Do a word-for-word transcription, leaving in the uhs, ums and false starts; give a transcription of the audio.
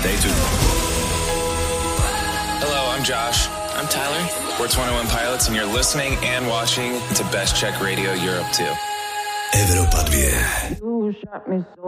Stay tuned. Hello, I'm Josh. I'm Tyler. We're twenty-one Pilots, and you're listening and watching to Best Check Radio Europe two. Evropa dva.